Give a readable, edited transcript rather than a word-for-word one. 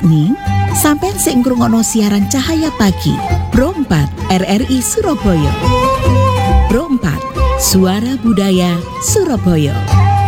ning sampeyan sing ngrungokno siaran Cahaya Pagi Pro 4 RRI Surabaya. Pro 4 Suara Budaya Surabaya.